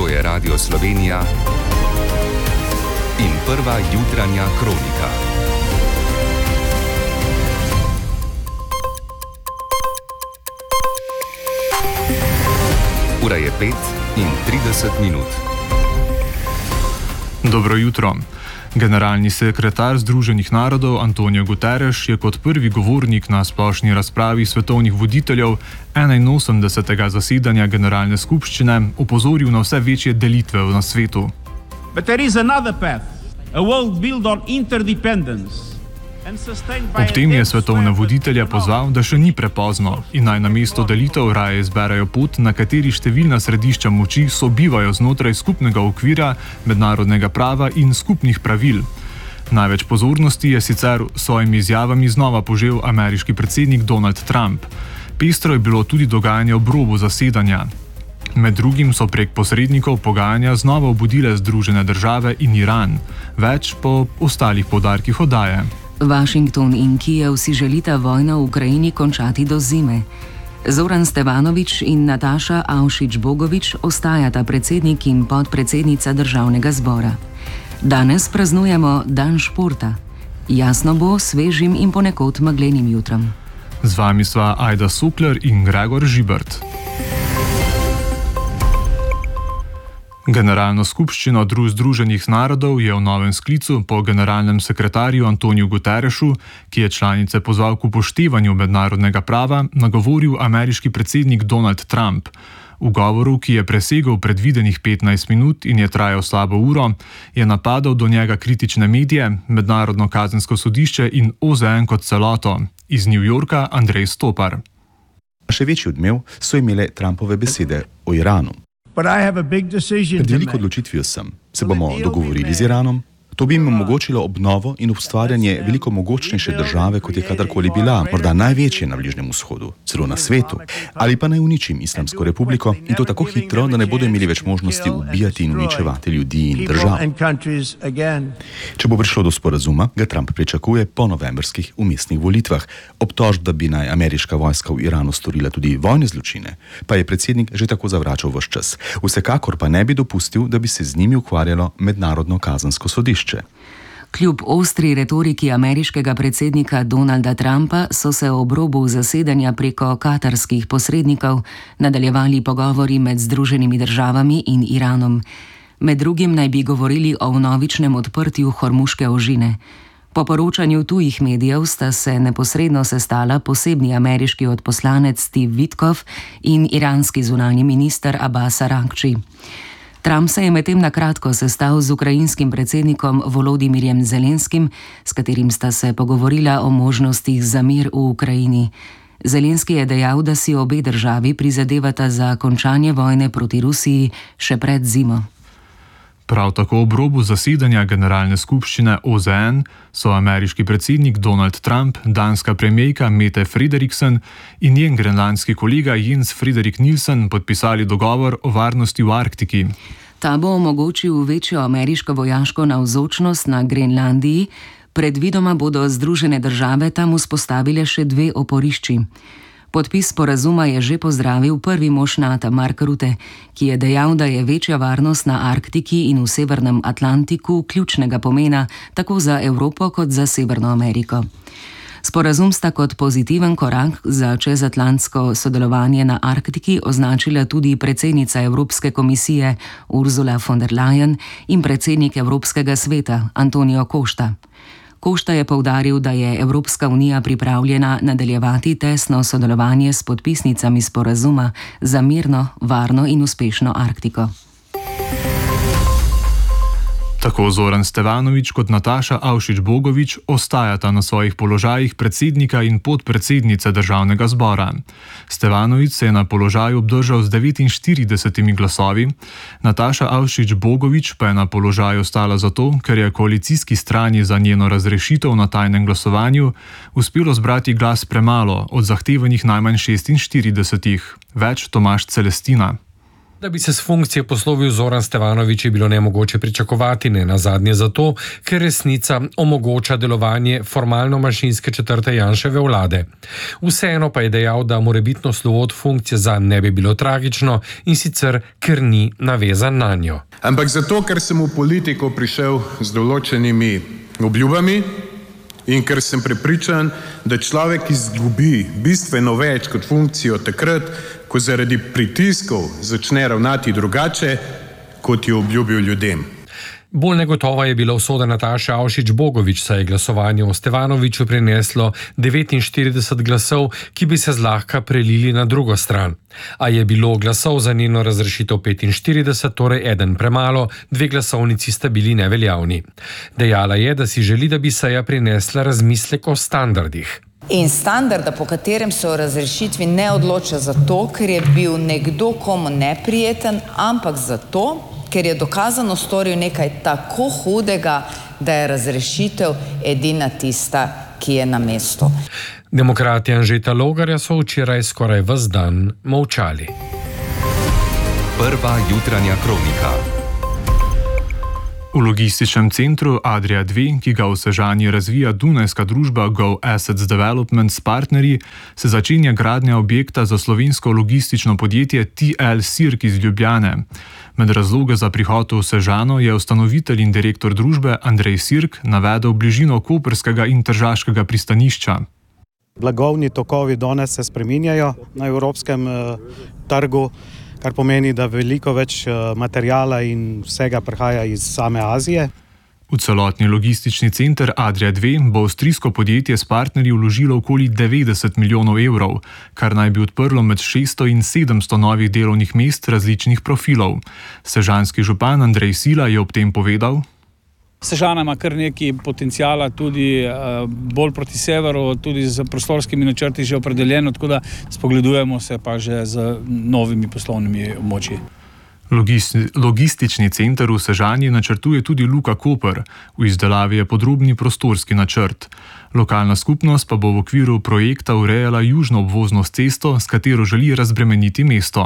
To je Radio Slovenija in prva jutranja kronika. Ura je 5:30. Dobro jutro. Generalni sekretar Združenih narodov Antonio Guterres je kot prvi govornik na splošni razpravi svetovnih voditeljev 81. zasedanja Generalne skupščine opozoril na vse večje delitve na svetu. Ob tem je svetovne voditelje pozval, da še ni prepozno in naj namesto delitev raje izberejo pot, na kateri številna središča moči sobivajo znotraj skupnega okvira mednarodnega prava in skupnih pravil. Največ pozornosti je sicer s svojimi izjavami znova požel ameriški predsednik Donald Trump. Pestro je bilo tudi dogajanje ob robu zasedanja. Med drugim so prek posrednikov pogajanja znova obudile Združene države in Iran. Več po ostalih poudarkih oddaje. Washington in Kijev si želita vojno v Ukrajini končati do zime. Zoran Stevanović in Nataša Avšič-Bogovič ostajata predsednik in podpredsednica državnega zbora. Danes praznujemo dan športa. Jasno bo svežim in ponekod meglenim jutrom. Z vami sva Ajda Sokler in Gregor Žibert. Generalno skupščino Združenih narodov je v novem sklicu po generalnem sekretarju Antoniju Guterresu, ki je članice pozval k upoštevanju mednarodnega prava, nagovoril ameriški predsednik Donald Trump. V govoru, ki je presegel predvidenih 15 minut in je trajal slabo uro, je napadal do njega kritične medije, Mednarodno kazensko sodišče in OZN kot celoto. Iz New Yorka Andrej Stopar. Še večji odmev so imele Trumpove besede o Iranu. Pred veliko odločitvijo sem. Se bomo dogovorili z Iranom? To bi jim omogočilo obnovo in ustvarjanje veliko mogočnejše države, kot je kadarkoli bila, morda največje na Bližnjem vzhodu, celo na svetu. Ali pa naj uničim Islamsko republiko in to tako hitro, da ne bodo imeli več možnosti ubijati in uničevati ljudi in držav. Če bo prišlo do sporazuma, ga Trump pričakuje po novembrskih umestnih volitvah. Obtožb, da bi naj ameriška vojska v Iranu storila tudi vojne zločine, pa je predsednik že tako zavračal ves čas. Vsekakor pa ne bi dopustil, da bi se z njimi ukvarjalo Mednarodno kazensko sodišče. Kljub ostri retoriki ameriškega predsednika Donalda Trumpa so se ob robu zasedanja preko katarskih posrednikov nadaljevali pogovori med Združenimi državami in Iranom. Med drugim naj bi govorili o vnovičnem odprtju Hormuške ožine. Po poročanju tujih medijev sta se neposredno sestala posebni ameriški odposlanec Steve Witkoff in iranski zunanji minister Abbas Araghči. Trump se je medtem na kratko sestal z ukrajinskim predsednikom Volodimirjem Zelenskim, s katerim sta se pogovorila o možnostih za mir v Ukrajini. Zelenski je dejal, da si obe državi prizadevata za končanje vojne proti Rusiji še pred zimo. Prav tako ob robu zasedanja Generalne skupščine OZN so ameriški predsednik Donald Trump, danska premijerka Mette Frederiksen in njen grenlandski kolega Jens Frederik Nielsen podpisali dogovor o varnosti v Arktiki. Ta bo omogočil večjo ameriško vojaško navzočnost na Grenlandiji, predvidoma bodo Združene države tam vzpostavile še 2 oporišči. Podpis sporazuma je že pozdravil prvi mož NATO Mark Rutte, ki je dejal, da je večja varnost na Arktiki in v Severnem Atlantiku ključnega pomena tako za Evropo kot za Severno Ameriko. Sporazum sta kot pozitiven korak za čezatlantsko sodelovanje na Arktiki označila tudi predsednica Evropske komisije Ursula von der Leyen in predsednik Evropskega sveta Antonio Costa. Costa je poudaril, da je Evropska unija pripravljena nadaljevati tesno sodelovanje s podpisnicami sporazuma za mirno, varno in uspešno Arktiko. Tako Zoran Stevanović kot Nataša Avšič-Bogovič ostajata na svojih položajih predsednika in podpredsednice državnega zbora. Stevanović se je na položaju obdržal z 49 glasovi, Nataša Avšič-Bogovič pa je na položaju ostala zato, ker je koalicijski strani za njeno razrešitev na tajnem glasovanju uspelo zbrati glas premalo od zahtevanih najmanj 46. Več Tomaž Celestina. Da bi se s funkcije poslovil Zoran Stevanović, je bilo nemogoče pričakovati, ne nazadnje zato, ker resnica omogoča delovanje formalno manjšinske četrte Janševe vlade. Vseeno pa je dejal, da morebitno slovo od funkcije zanj ne bi bilo tragično, in sicer ker ni navezan na njo. Ampak zato, ker sem v politiko prišel z določenimi obljubami in ker sem prepričan, da človek izgubi bistveno več kot funkcijo takrat, ko zaradi pritiskov začne ravnati drugače, kot je obljubil ljudem. Bolj negotova je bila usoda Nataše Avšič Bogovič, saj je glasovanje o Stevanoviću prineslo 49 glasov, ki bi se zlahka prelili na drugo stran. A je bilo glasov za njeno razrešitev 45, torej eden premalo, 2 glasovnici sta bili neveljavni. Dejala je, da si želi, da bi seja prinesla razmislek o standardih. In standarda, po katerem se o razrešitvi ne odloča zato, ker je bil nekdo komu neprijeten, ampak zato, ker je dokazano storil nekaj tako hudega, da je razrešitev edina tista, ki je na mestu. Demokrati Anžeta Logarja so včeraj skoraj ves dan molčali. Prva jutranja kronika. V logističnem centru Adria 2, ki ga v Sežani razvija dunajska družba Go Assets Development s partnerji, se začenja gradnja objekta za slovensko logistično podjetje TL Sirk iz Ljubljane. Med razloge za prihod v Sežano je ustanovitelj in direktor družbe Andrej Sirk navedel bližino koprskega in tržaškega pristanišča. Blagovni tokovi danes se spreminjajo na evropskem trgu, kar pomeni, da veliko več materijala in vsega prihaja iz same Azije. V celotni logistični center Adria 2 bo avstrijsko podjetje s partnerji vložilo okoli 90 milijonov evrov, kar naj bi odprlo med 600 in 700 novih delovnih mest različnih profilov. Sežanski župan Andrej Sila je ob tem povedal: Sežana ima kar nekaj potencijala, tudi bolj proti severu, tudi z prostorskimi načrti že opredeljeno, tako da spogledujemo se pa že z novimi poslovnimi območji. Logistični center v Sežani načrtuje tudi Luka Koper. V izdelavi je podrobni prostorski načrt. Lokalna skupnost pa bo v okviru projekta urejala južno obvozno cesto, s katero želi razbremeniti mesto.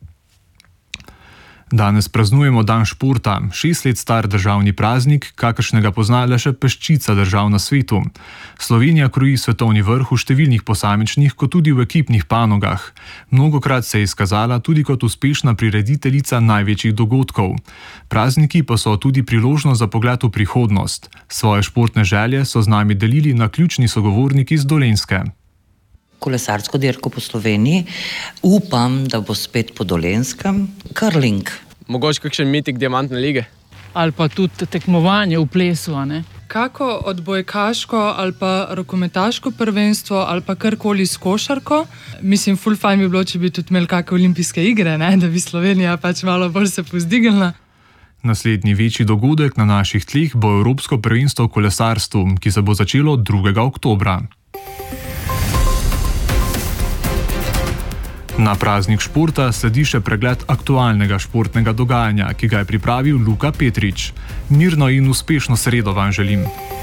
Danes praznujemo dan športa, 6 let star državni praznik, kakršnega pozna le še peščica držav na svetu. Slovenija kroji svetovni vrh v številnih posamičnih, kot tudi v ekipnih panogah. Mnogokrat se je izkazala tudi kot uspešna prirediteljica največjih dogodkov. Prazniki pa so tudi priložnost za pogled v prihodnost. Svoje športne želje so z nami delili naključni sogovorniki z Dolenjske. Kolesarsko dirko po Sloveniji, upam, da bo spet po Dolenjskem, curling. Mogoče kakšen mitik diamantne lige? Ali pa tudi tekmovanje v plesu, ne? Kako odbojkaško ali pa rokometaško prvenstvo ali pa karkoli s košarko. Mislim, ful fajn bi bilo, če bi tudi imeli kakšne olimpijske igre, ne? Da bi Slovenija pač malo bolj se povzdignila. Naslednji večji dogodek na naših tleh bo Evropsko prvenstvo v kolesarstvu, ki se bo začelo 2. oktobra. Na praznik športa sledi še pregled aktualnega športnega dogajanja, ki ga je pripravil Luka Petrič. Mirno in uspešno sredo vam želim.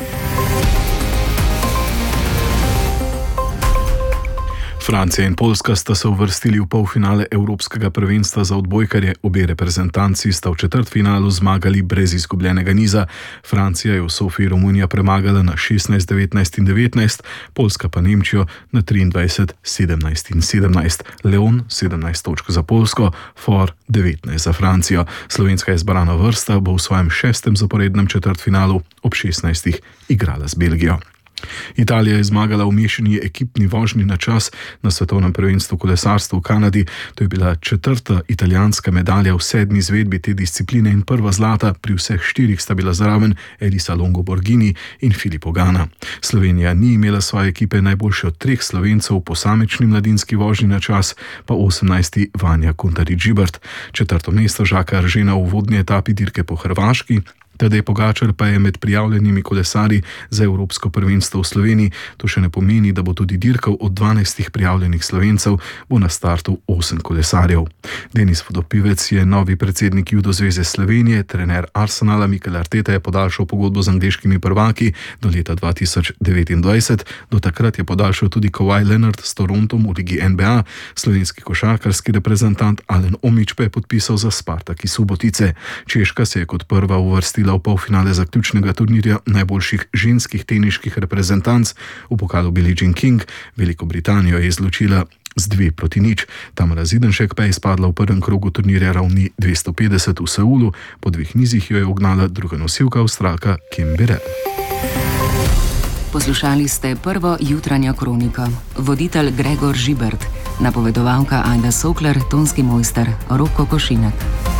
Francija in Poljska sta se uvrstili v polfinale Evropskega prvenstva za odbojkarje. Obe reprezentanci sta v četrtfinalu zmagali brez izgubljenega niza. Francija je v Sofiji Romunija premagala na 16, 19 in 19, Poljska pa Nemčijo na 23, 17 in 17. Leon 17 točk za Poljsko, For 19 za Francijo. Slovenska izbrana vrsta bo v svojem 6. zaporednem četrtfinalu ob 16. igrala z Belgijo. Italija je zmagala v mešani ekipni vožnji na čas na svetovnem prvenstvu kolesarstva v Kanadi. To je bila 4. italijanska medalja v 7. izvedbi te discipline in prva zlata, pri vseh 4 sta bila zraven Elisa Longo Borghini in Filippo Ganna. Slovenija ni imela svoje ekipe, najboljše od 3 Slovencev v posamični mladinski vožnji na čas, pa 18. Vanja Kuntarič-Žibert. 4. mesto Žaka Eržena v uvodni etapi dirke po Hrvaški, Tadej Pogačar pa je med prijavljenimi kolesarji za Evropsko prvenstvo v Sloveniji. To še ne pomeni, da bo tudi dirkal od 12 prijavljenih Slovencev, bo na startu 8 kolesarjev. Denis Vodopivec je novi predsednik Judo zveze Slovenije, trener Arsenala Mikel Arteta je podaljšal pogodbo z angleškimi prvaki do leta 2029. Do takrat je podaljšal tudi Kawhi Leonard s Torontom v ligi NBA, slovenski košarkarski reprezentant Alen Omić pa je podpisal za Spartak iz Subotice. Češka se je kot prva uvrstila v polfinale zaključnega turnirja najboljših ženskih teniških reprezentanc v pokalu Billie Jean King. Veliko Britanijo je izločila z 2-0. Tamara Zidenšek pa je izpadla v prvem krogu turnirja ravni 250 v Seulu. Po 2 nizih jo je ugnala druga nosilka Avstralka Kim Birrell. Poslušali ste prvo Jutranja kronika. Voditelj Gregor Žibert, napovedovalka Ajda Sokler, tonski mojster Roko Košinek.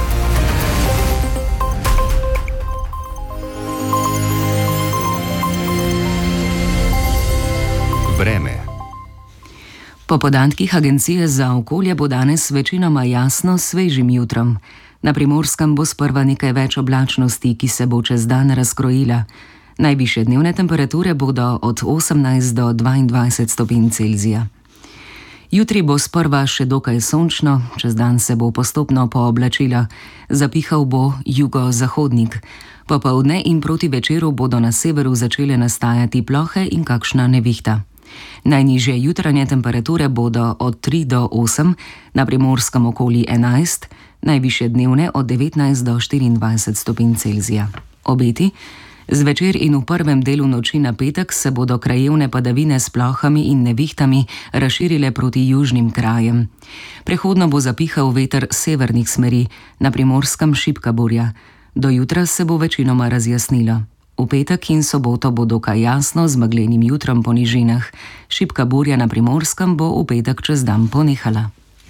Vreme. Po podatkih Agencije za okolje bo danes večinoma jasno s svežim jutrom. Na Primorskem bo sprva nekaj več oblačnosti, ki se bo čez dan razkrojila. Najvišje dnevne temperature bodo od 18 do 22 stopinj Celzija. Jutri bo sprva še dokaj sončno, čez dan se bo postopno pooblačila, zapihal bo jugozahodnik. Popoldne in proti večeru bodo na severu začele nastajati plohe in kakšna nevihta. Najnižje jutranje temperature bodo od 3 do 8, na Primorskem okoli 11, najvišje dnevne od 19 do 24 stopinj Celzija. Obeti: zvečer in v prvem delu noči na petek se bodo krajevne padavine s plohami in nevihtami razširile proti južnim krajem. Prehodno bo zapihal veter severnih smeri, na Primorskem šibka burja. Do jutra se bo večinoma razjasnilo. V petek in soboto bo dokaj jasno z meglenim jutrom po nižinah. Šibka burja na Primorskem bo v petek čez dan ponehala.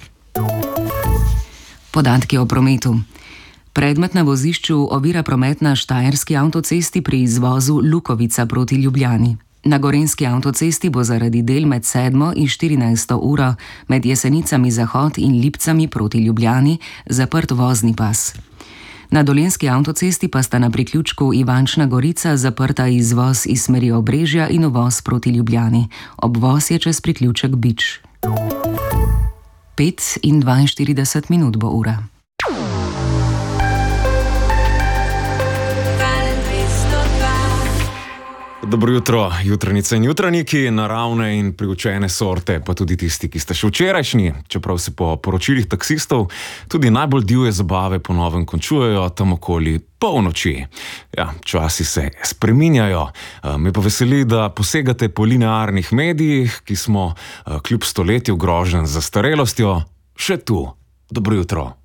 Podatki o prometu. Predmet na vozišču ovira promet na štajerski avtocesti pri izvozu Lukovica proti Ljubljani. Na gorenjski avtocesti bo zaradi del med 7. in 14. uro med Jesenicami Zahod in Lipcami proti Ljubljani zaprt vozni pas. Na dolenjski avtocesti pa sta na priključku Ivančna Gorica zaprta izvoz iz smeri Obrežja in uvoz proti Ljubljani. Obvoz je čez priključek Bič. 5:42 bo ura. Dobro jutro, jutranice in jutraniki, naravne in priučene sorte, pa tudi tisti, ki ste še včerajšnji, čeprav se po poročilih taksistov tudi najbolj divje zabave po novem končujejo tam okoli polnoči. Ja, časi se spreminjajo. Me pa veseli, da posegate po linearnih medijih, ki smo kljub stoletju groženj z zastarelostjo še tu. Dobro jutro.